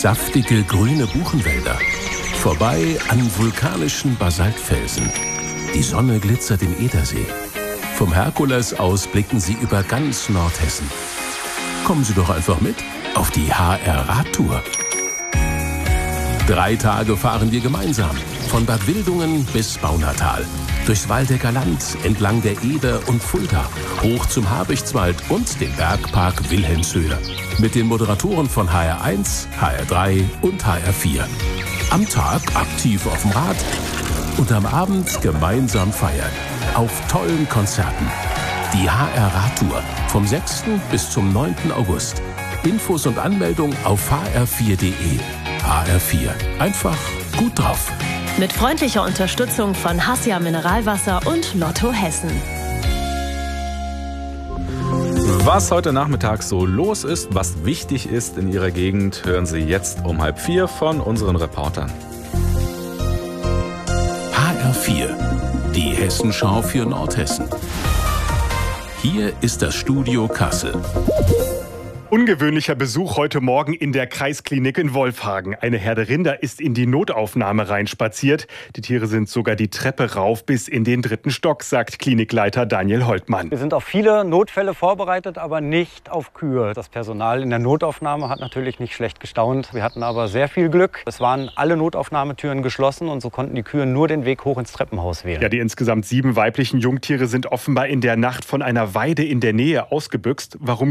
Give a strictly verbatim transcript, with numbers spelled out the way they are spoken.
Saftige grüne Buchenwälder. Vorbei an vulkanischen Basaltfelsen. Die Sonne glitzert im Edersee. Vom Herkules aus blicken Sie über ganz Nordhessen. Kommen Sie doch einfach mit auf die H R-Radtour. Drei Tage fahren wir gemeinsam. Von Bad Wildungen bis Baunatal. Durchs Waldecker Land, entlang der Eder und Fulda. Hoch zum Habichtswald und den Bergpark Wilhelmshöhe. Mit den Moderatoren von H R eins, H R drei und H R vier. Am Tag aktiv auf dem Rad und am Abend gemeinsam feiern. Auf tollen Konzerten. Die H R-Radtour vom sechsten bis zum neunten August. Infos und Anmeldung auf h r vier punkt de. H R vier. Einfach gut drauf. Mit freundlicher Unterstützung von Hassia Mineralwasser und Lotto Hessen. Was heute Nachmittag so los ist, was wichtig ist in Ihrer Gegend, hören Sie jetzt um halb vier von unseren Reportern. H R vier. Die Hessenschau für Nordhessen. Hier ist das Studio Kassel. Ungewöhnlicher Besuch heute Morgen in der Kreisklinik in Wolfhagen. Eine Herde Rinder ist in die Notaufnahme reinspaziert. Die Tiere sind sogar die Treppe rauf bis in den dritten Stock, sagt Klinikleiter Daniel Holtmann. Wir sind auf viele Notfälle vorbereitet, aber nicht auf Kühe. Das Personal in der Notaufnahme hat natürlich nicht schlecht gestaunt. Wir hatten aber sehr viel Glück. Es waren alle Notaufnahmetüren geschlossen und so konnten die Kühe nur den Weg hoch ins Treppenhaus wählen. Ja, die insgesamt sieben weiblichen Jungtiere sind offenbar in der Nacht von einer Weide in der Nähe ausgebüxt. Warum